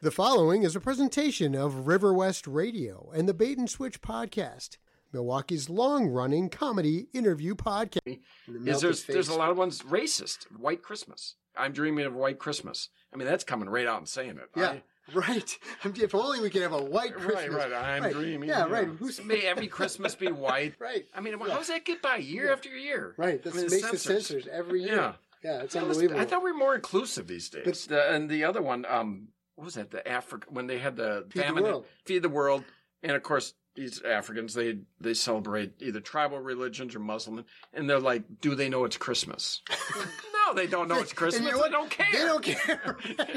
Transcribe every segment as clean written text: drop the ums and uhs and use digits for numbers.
The following is a presentation of River West Radio and the Bait and Switch podcast, Milwaukee's long-running comedy interview podcast. There's a lot of ones racist. White Christmas. I'm dreaming of White Christmas. I mean, that's coming right out and saying it. Yeah, right. If only we could have a white Christmas. Right. I'm dreaming. Yeah, right. May every Christmas be white. Right. I mean, how does that get by year after year? Right. That makes the censors every year. Yeah, it's unbelievable. I thought we were more inclusive these days. And the other one, what was that? The Africa, when they had the famine, Feed the World. And of course, these Africans, they celebrate either tribal religions or Muslim. And they're like, do they know it's Christmas? No, they don't know it's Christmas. You know, they don't care. They don't care.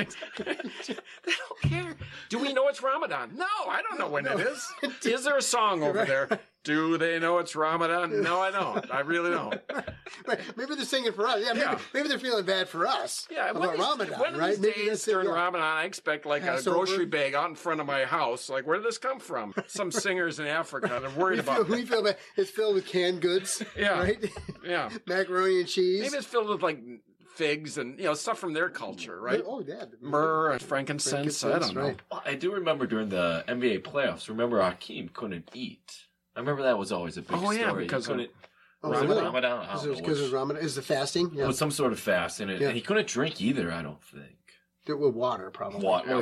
They don't care. Do we know it's Ramadan? No, I don't know when it is. Is there a song over there? Do they know it's Ramadan? No, I don't. I really don't. Right. Maybe they're singing for us. Yeah, maybe they're feeling bad for us. Yeah, about Ramadan, one of right? these days during Ramadan, I expect like Passover. A grocery bag out in front of my house. Like, where did this come from? Some singers in Africa. They're worried about we feel bad. It's filled with canned goods. Yeah. Right? Yeah. Macaroni and cheese. Maybe it's filled with like figs and, stuff from their culture, right? Oh, yeah. Myrrh and frankincense. I don't know. Right. Well, I do remember during the NBA playoffs, Hakeem couldn't eat. I remember that was always a big story. Yeah, because was it really? Ramadan? Because it was Ramadan. Is the fasting? Yeah. It was some sort of fast, and he couldn't drink either, I don't think. With water, probably. Water.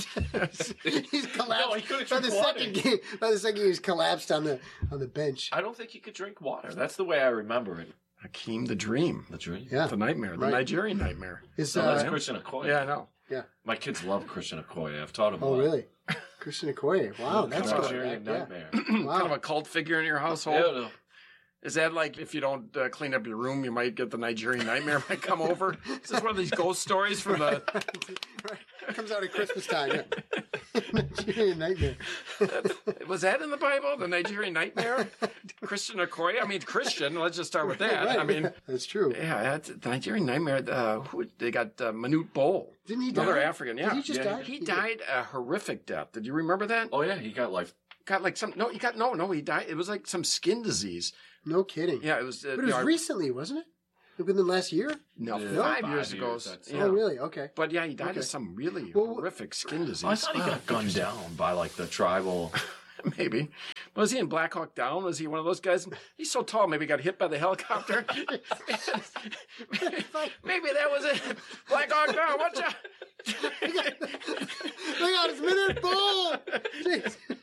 He's collapsed. No, he couldn't by drink the water. second game. By the second game, he's collapsed on the bench. I don't think he could drink water. That's the way I remember it. Hakeem the Dream. The dream? Yeah. The nightmare. The Nigerian nightmare. That's Christian Okoye. Yeah, I know. Yeah. My kids love Christian Okoye. I've taught them Oh, really? Christian Okoye. Wow, that's the good. Nigerian nightmare. Wow. Kind of a cult figure in your household? Yeah, no. Is that like if you don't clean up your room, you might get the Nigerian nightmare might come over? Is this one of these ghost stories from the... Right. Comes out at Christmas time. Yeah. Nigerian nightmare. Was that in the Bible? The Nigerian nightmare? Christian Okoye? I mean, Christian. Let's just start with that. Right. I mean... That's true. Yeah, that's the Nigerian nightmare. They got Manute Bol. Didn't he die? Another African, yeah. Did he just die? He died a horrific death. Did you remember that? Oh, yeah, he got life. Got like some... No, he died. It was like some skin disease. No kidding. Yeah, it was... But it was recently, wasn't it? Within the last year? No, Yeah, 5 years ago. Oh, really? Okay. But yeah, he died of some really horrific skin disease. I thought he got gunned down by, like, the tribal... Maybe. Was he in Black Hawk Down? Was he one of those guys? He's so tall, maybe he got hit by the helicopter. Maybe that was it. Black Hawk Down, watch out. Look out, it's Manute Bol!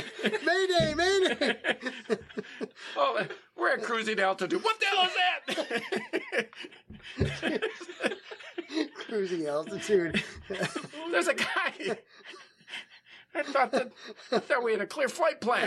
Mayday! Oh, we're at cruising altitude. What the hell is that? Cruising altitude. There's a guy. I thought we had a clear flight plan.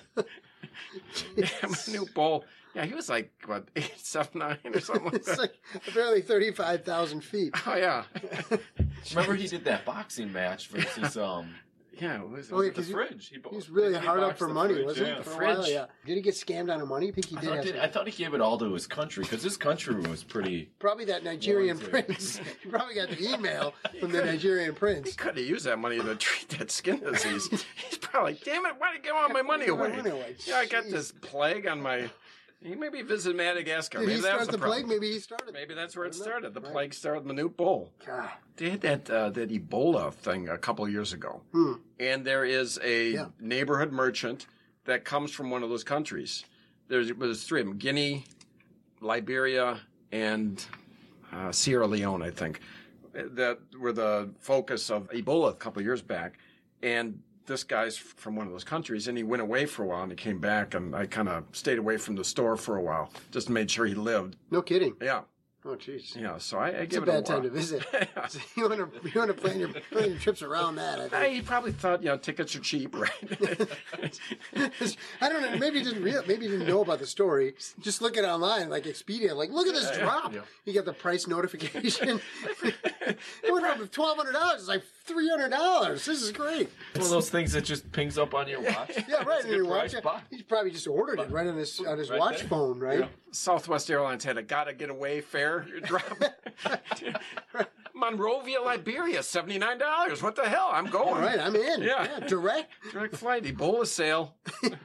Manute Bol. Yeah, he was like, what, 8'7", 9" or something like It's that. like barely 35,000 feet. Oh, yeah. Remember he did that boxing match versus, Yeah, it was Oh, yeah, the 'cause fridge. He was really hard up for money, fridge, wasn't yeah. he? The For a while, fridge. yeah. Did he get scammed on the money? I think he did. I thought he gave it all to his country, because his country was pretty... Probably that Nigerian Warranted. prince. He probably got the email from the Nigerian prince. He could have used that money to treat that skin disease. He's probably like, damn it, why did you give all my money away? Yeah, I got this plague on my... He maybe visited Madagascar. Did Maybe he that was start the the plague? problem. Maybe he started. Maybe that's where it started. The Right. plague started with Manute Bol. God. They had that Ebola thing a couple years ago. And there is a neighborhood merchant that comes from one of those countries. There's three of them, Guinea, Liberia, and Sierra Leone, I think, that were the focus of Ebola a couple of years back. And this guy's from one of those countries, and he went away for a while, and he came back, and I kind of stayed away from the store for a while, just made sure he lived. No kidding. Yeah. Oh, jeez. Yeah, so I It's give a it a bad time to while. visit. So you want to plan your trips around that. I think. He probably thought, tickets are cheap, right? I don't know. Maybe he didn't know about the story. Just look it online, like Expedia. Like, look at this drop. Yeah. You get the price notification. It went from $1,200. It's like $300. This is great. One of those things that just pings up on your watch. Yeah, right. That's a And you good watch price. it. Buy. He probably just ordered it right on his Right watch there. phone, right? Yeah. Southwest Airlines had a gotta get away fare drop. Monrovia, Liberia, $79. What the hell? I'm going. All right, I'm in. Yeah. Direct. Direct flight, Ebola sale.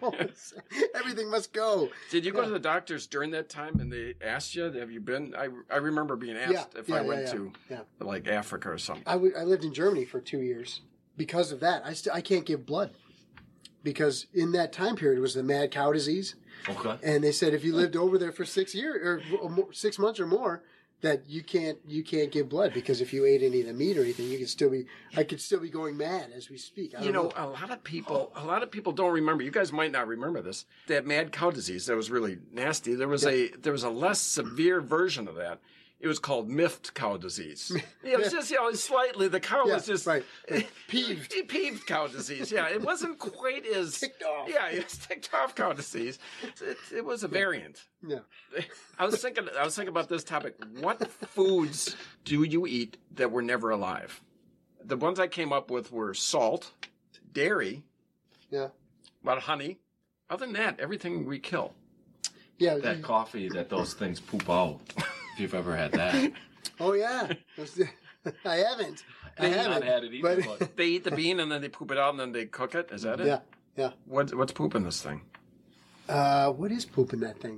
Everything must go. Did you go to the doctors during that time and they asked you, have you been? I remember being asked if I went to like Africa or something. I lived in Germany for 2 years. Because of that, I can't give blood. Because in that time period, it was the mad cow disease. Okay. And they said if you lived over there for 6 years or 6 months or more, that you can't give blood, because if you ate any of the meat or anything, I could still be going mad as we speak. A lot of people don't remember. You guys might not remember this. That mad cow disease that was really nasty. There was a less severe version of that. It was called miffed cow disease. It was just, slightly, the cow was just... Right. Peeved. Peeved cow disease, yeah. It wasn't quite as... Ticked off. Yeah, it was ticked off cow disease. It was a variant. Yeah. I was thinking about this topic. What foods do you eat that were never alive? The ones I came up with were salt, dairy, about honey. Other than that, everything we kill. Yeah. That coffee that those things poop out. If you've ever had that. Oh, yeah. I haven't. I haven't had it either. But they eat the bean and then they poop it out and then they cook it? Is that it? Yeah. What's poop in this thing? What is poop in that thing?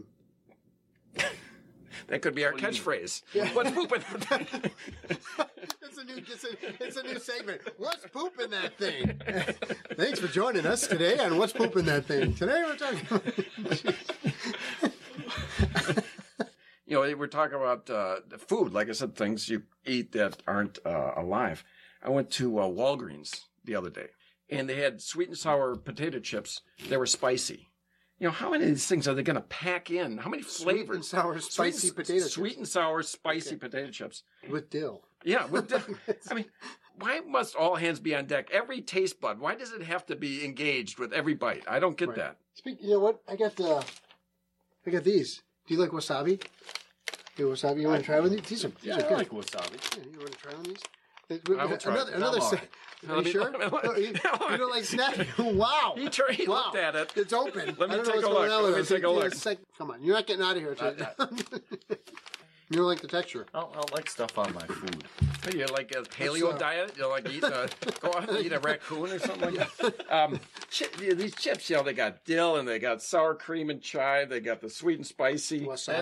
That could be our catchphrase. Yeah. What's poop in that thing? It's a new segment. What's poop in that thing? Thanks for joining us today on What's Poop in That Thing. Today we're talking about... We're talking about food, like I said, things you eat that aren't alive. I went to Walgreens the other day, and they had sweet and sour potato chips. They were spicy. How many of these things are they going to pack in? How many flavors? Sweet and sour spicy potato chips. Sweet and sour spicy potato chips. With dill. Yeah, with dill. I mean, why must all hands be on deck? Every taste bud, why does it have to be engaged with every bite? I don't get that. You know what? I got these. Do you like wasabi? Hey, wasabi, you want to try one of these? These are good. I like wasabi. Yeah, you want to try one of these? I will try Another Are you sure? You don't like snack? Wow. He looked at it. It's open. Let me take a look. Come on. You're not getting out of here. You don't like the texture. I like stuff on my food. You like a paleo diet? You like go out and eat a raccoon or something like that? These chips, they got dill and they got sour cream and chive. They got the sweet and spicy.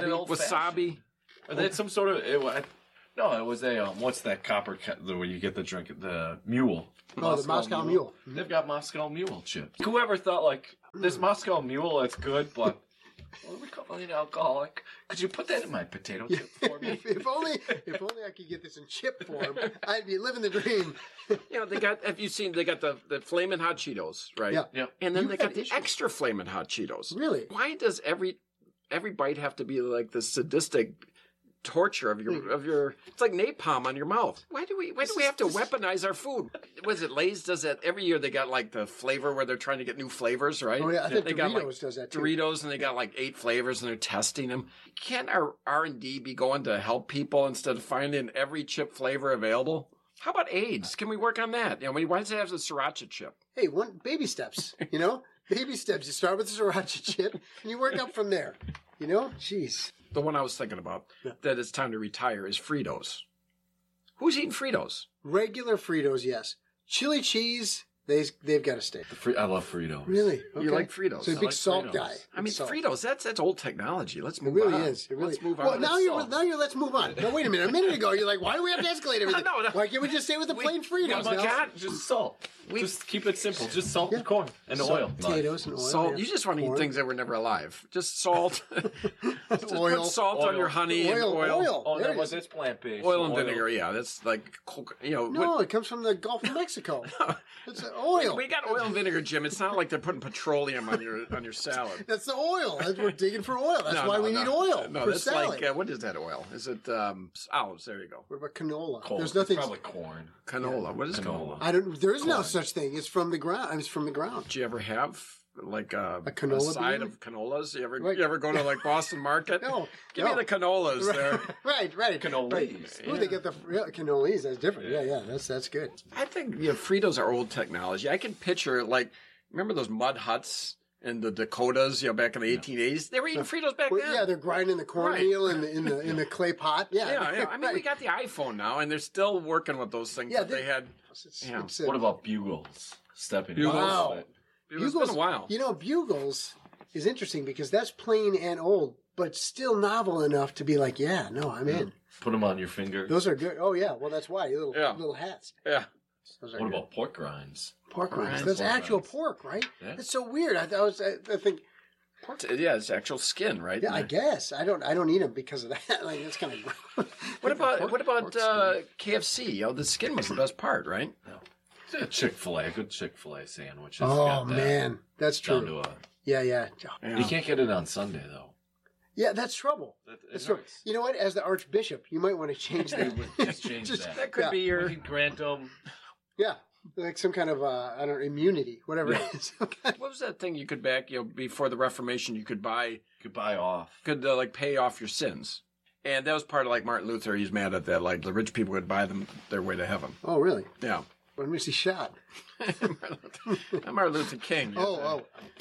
Wasabi. Are they some sort of... No, it was a, what's that copper, where you get the drink, the mule. Oh, the Moscow Mule. They've got Moscow Mule chips. Whoever thought, this Moscow Mule, that's good, but what are we calling it, alcoholic? Could you put that in my potato chip for me? If only I could get this in chip form, I'd be living the dream. Have you seen, they got the Flamin' Hot Cheetos, right? Yeah. And then they got the extra Flamin' Hot Cheetos. Really? Why does every bite have to be like the sadistic torture of your it's like napalm on your mouth. Why do we have to weaponize our food? Was it Lay's does that every year? They got like the flavor where they're trying to get new flavors, right? Oh yeah, I think they Doritos does that too. Doritos, and they got like 8 flavors and they're testing them. Can't our R&D be going to help people instead of finding every chip flavor available? How about AIDS? Can we work on that? Why does it have the siracha chip? Hey, baby steps, Baby steps. You start with the sriracha chip and you work up from there. Jeez. The one I was thinking about that it's time to retire is Fritos. Who's eating Fritos? Regular Fritos, yes. Chili cheese, they've got to stay. I love Fritos. Really? Okay. You like Fritos? So a big salt Fritos. guy. I mean, salt. Fritos, that's old technology. Let's move on. It really is. Let's move on. Well, now let's move on. Now, wait a minute. A minute ago, you're like, why do we have to escalate everything? No. Why can't we just stay with the plain Fritos? Just salt. Just keep it simple. Just salt and corn and oil. Potatoes and oil. Salt. Yeah. You just want to eat things that were never alive. Just salt. Just oil. Put salt on your honey and oil. Oh, that's plant-based. Oil and vinegar, yeah. That's like, No, it comes from the Gulf of Mexico. It's oil. We got oil and vinegar, Jim. It's not like they're putting petroleum on your salad. That's the oil. We're digging for oil. That's why we need oil for that's salad. like, what is that oil? Is it olives? There you go. What about canola? Corn. There's nothing. Probably corn. Canola. What is canola? There is no such thing. It's from the ground. It's from the ground. Do you ever have like a canola side bean? of canolas? You ever go to like Boston Market? No. Give me the canolas there. Right. Cannolis. Right. Ooh, they get the cannolis. That's different. Yeah. That's good. I think Fritos are old technology. I can picture remember those mud huts in the Dakotas, back in the 1880s? They were eating Fritos back then. Yeah, they're grinding the cornmeal in the clay pot. Yeah. I mean, we got the iPhone now, and they're still working with those things that they had. What about bugles? Stepping Wow. It's been a while. You know, Bugles is interesting because that's plain and old, but still novel enough to be like, yeah, no, I'm in. Put them on your finger. Those are good. Oh, yeah. Well, that's why. Little hats. Yeah. Those are What good. about pork rinds? Pork rinds? rinds? That's Pork actual rinds. pork, right? Yeah. That's so weird. I think, Yeah, it's actual skin, right? yeah, I guess. I don't eat them because of that. Like, it's kind of gross. What about pork skin? KFC? You know, the skin was the best part, right? A Chick-fil-A, a good Chick-fil-A sandwich. Oh, man. That's Down true. to Yeah. You can't get it on Sunday, though. Yeah, that's trouble. That's trouble. You know what? As the Archbishop, you might want to change that. Just change that. That could be your. We can grant them. Yeah. Like some kind of, I don't know, immunity, whatever it is. What was that thing you could back? You know, before the Reformation, you could buy, off. like pay off your sins, and that was part of like Martin Luther. He's mad at that. Like the rich people would buy them their way to heaven. Oh, really? Yeah. When was he shot? Martin Luther King. Oh.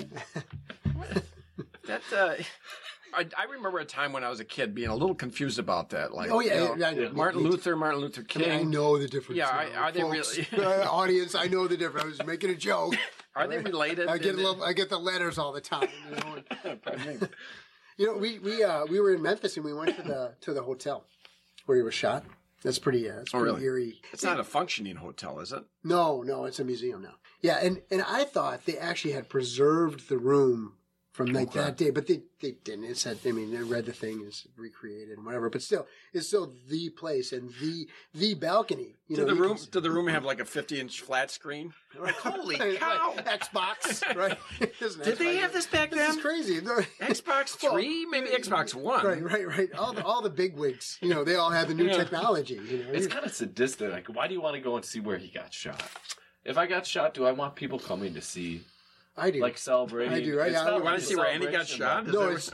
That. I remember a time when I was a kid being a little confused about that. Like, Oh, yeah. you know, I know. Martin Luther King. I know the difference. Yeah, now, are they folks. really? Audience, I know the difference. I was making a joke. Are they related? I get the letters all the time. You know, we were in Memphis and we went to the hotel where he was shot. That's pretty. It's pretty really? eerie. It's not a functioning hotel, is it? No, it's a museum now. Yeah, and I thought they actually had preserved the room from like that day, but they didn't. It said, I mean, they read the thing, it's recreated and whatever, but still, it's still the place and the balcony. You know, Did the room have like a 50-inch flat screen? Like, holy cow! Like Xbox, right? Did they have this back This then? is crazy. Xbox 3, maybe Xbox 1. Right. All the big wigs, you know, they all have the new technology. You know, It's kind of sadistic. Like, why do you want to go and see where he got shot? If I got shot, do I want people coming to see? I do. Like celebrating. I do. Right? It's Yeah, not You want to see where Andy got celebration, shot? No, it's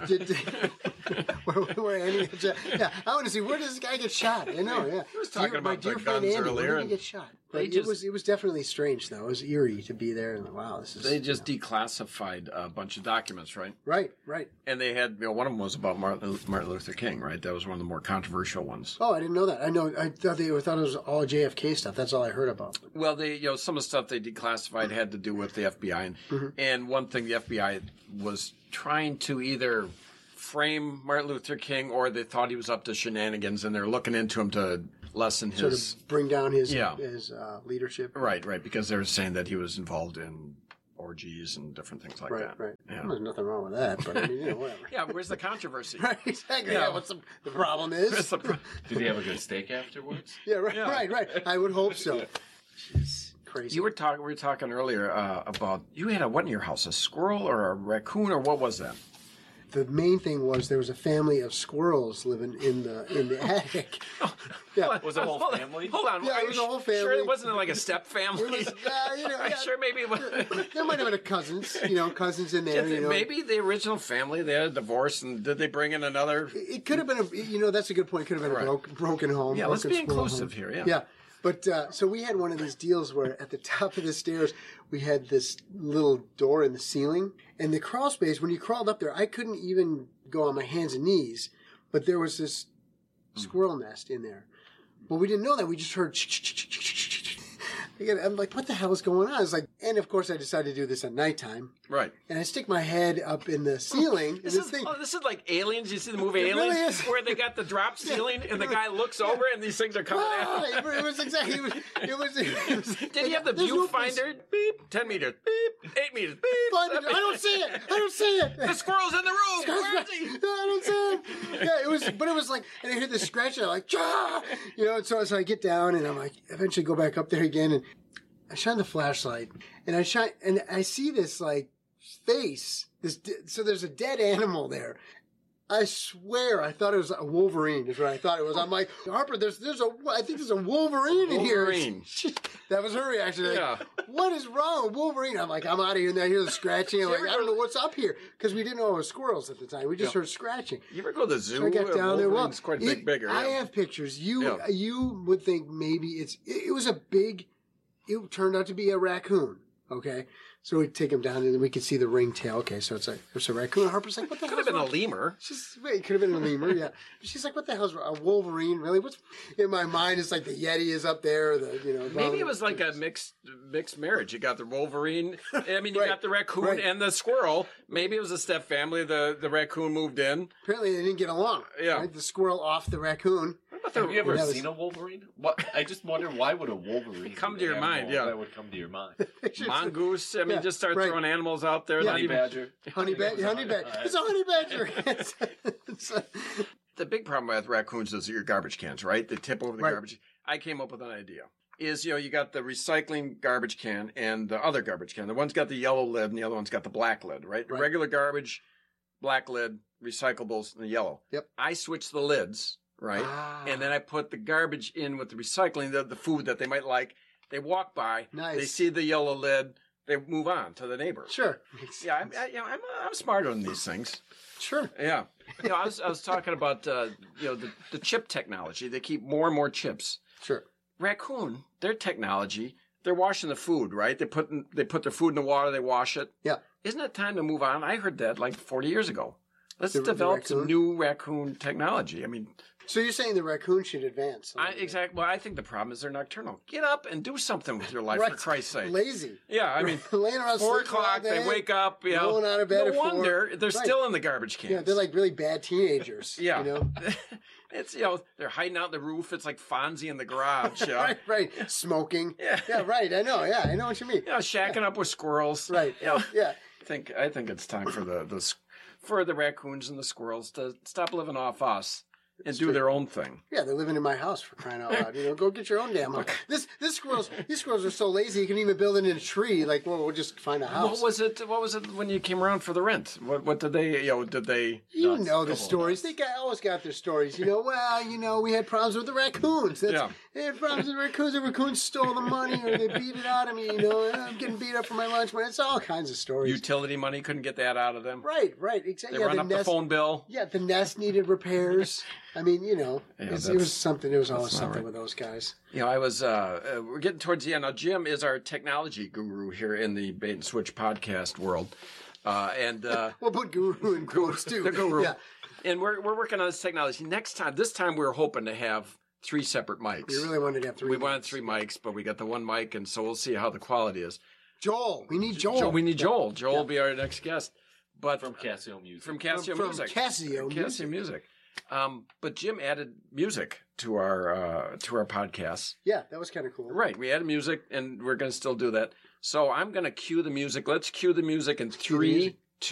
where Andy got shot. Yeah, I want to see where does this guy get shot. I know. Yeah, He was talking my about the dear friend guns Andy, earlier, Where did and he get shot? they But just- it was definitely strange though. It was eerie to be there and wow, this is. They just declassified a bunch of documents, right? Right. And they had, one of them was about Martin Luther King, right? That was one of the more controversial ones. Oh, I didn't know that. I thought it was all JFK stuff. That's all I heard about. Well, some of the stuff they declassified had to do with the FBI, and one thing the FBI was trying to either frame Martin Luther King or they thought he was up to shenanigans, and they're looking into him to lessen Sort his of bring down his Yeah. leadership. right, because they were saying that he was involved in orgies and different things like that. Right. Yeah. There's nothing wrong with that, but I mean, whatever. Yeah, where's the controversy? Right, exactly. Yeah. Yeah, what's the problem is? Where's the Did he have a good steak afterwards? Yeah, right. I would hope so. Jeez, crazy. we were talking earlier about you had what in your house? A squirrel or a raccoon or what was that? The main thing was there was a family of squirrels living in the attic. Yeah. Was it a whole family? Hold on. Yeah, Are it was you a whole Sure, family. it wasn't like a step family. It was, I'm sure maybe it was. there might have been cousins in there. You know, Maybe the original family they had a divorce, and did they bring in another? it could have been that's a good point. It could have been a broken home. Yeah, let's broken be squirrel inclusive home. here. Yeah. But so we had one of these deals where at the top of the stairs we had this little door in the ceiling, and the crawl space. When you crawled up there, I couldn't even go on my hands and knees, but there was this squirrel nest in there. But we didn't know that. We just heard. I'm like, what the hell is going on? It's like, and of course, I decided to do this at nighttime. Right. And I stick my head up in the ceiling. And This is like Aliens. You see the movie It Aliens, really is. where they got the drop ceiling, and the guy looks over, and these things are coming at him. It was exactly. It was. Did he have the There's no place- viewfinder? Beep. 10 meters. Beep. 8 meters. Beep. I don't see it. I don't see it. The squirrel's in the room. Where is he? I don't see it. Yeah, it was, but it was like, and I hear this scratch, and I'm like, "Jah!" And so I get down, and I'm like, eventually go back up there again, and I shine the flashlight, and I see this like face. So there's a dead animal there. I swear, I thought it was a Wolverine. Is what I thought it was. I'm like, Harper, I think there's a Wolverine in here. Wolverine. That was her reaction. Like, Yeah. what is wrong with Wolverine? I'm like, I'm out of here. And I hear the scratching. I'm like, I don't know what's up here. Because we didn't know it was squirrels at the time. We just heard scratching. You ever go to the zoo? So I got down there. Well, Wolverine's quite a bit bigger. I yeah. have pictures. Yeah. You would think maybe it was a big, it turned out to be a raccoon. Okay, so we take him down, and then we could see the ringtail. Okay, so it's a raccoon. Harper's like, what the hell? Could have been a lemur. It could have been a lemur, yeah. She's like, what the hell's a Wolverine? Really? What's in my mind? It's like the Yeti is up there. Maybe it was like a mixed marriage. You got the Wolverine. I mean, you got the raccoon and the squirrel. Maybe it was a step family. The raccoon moved in. Apparently, they didn't get along. Yeah, right? The squirrel off the raccoon. Have you ever seen a Wolverine? What? I just wonder, why would a Wolverine come to your mind? Yeah, that would come to your mind. Mongoose. I mean, just start throwing animals out there. Honey badger. Honey badger. It's a honey badger. The big problem with raccoons is your garbage cans, right? They tip over the garbage. I came up with an idea. You got the recycling garbage can and the other garbage can. The one's got the yellow lid and the other one's got the black lid, right? The regular garbage, black lid, recyclables, and the yellow. Yep. I switched the lids. Right. And then I put the garbage in with the recycling, the food that they might like. They walk by. Nice. They see the yellow lid. They move on to the neighbor. Sure. Yeah, I'm smarter than these things. Sure. Yeah. I was talking about the chip technology. They keep more and more chips. Sure. Raccoon, their technology, they're washing the food, right? They put their food in the water. They wash it. Yeah. Isn't it time to move on? I heard that like 40 years ago. Let's develop some new raccoon technology. I mean. So you're saying the raccoon should advance? Exactly. Well, I think the problem is they're nocturnal. Get up and do something with your life, for Christ's sake. Lazy. Yeah, I mean, laying around 4 o'clock, they wake up. Going out of bed no at 4. wonder they're still in the garbage cans. Yeah, they're like really bad teenagers. Yeah, it's they're hiding out the roof. It's like Fonzie in the garage. Yeah, right. Smoking. Yeah, right. I know. Yeah, I know what you mean. Yeah, shacking up with squirrels. Right. Yeah. I think it's time for the raccoons and the squirrels to stop living off us. And do their own thing. Yeah, they're living in my house, for crying out loud. Go get your own damn house. These squirrels are so lazy. You can even build it in a tree. Like, well, we'll just find a house. What was it when you came around for the rent? What did they? Did they? You know the stories. They always got their stories. We had problems with the raccoons. They had problems with the raccoons. The raccoons stole the money, or they beat it out of me. I'm getting beat up for my lunch money. It's all kinds of stories. Utility money, couldn't get that out of them. Right, exactly. They run up the phone bill. Yeah, the nest needed repairs. I mean, it was something. It was always something with those guys. I was. We're getting towards the end now. Jim is our technology guru here in the Bait and Switch podcast world, we'll put guru in quotes too. The guru. Yeah. And we're working on this technology. This time we're hoping to have 3 separate mics. We really wanted to have 3. We wanted 3 mics, but we got the 1 mic, and so we'll see how the quality is. Joel, we need Joel. We need Joel. Joel will be our next guest. But from Casio Music. From Casio Music. Casio Music. But Jim added music to our podcasts. Yeah, that was kind of cool. Right, we added music, and we're going to still do that. So I'm going to cue the music. Let's cue the music in 3,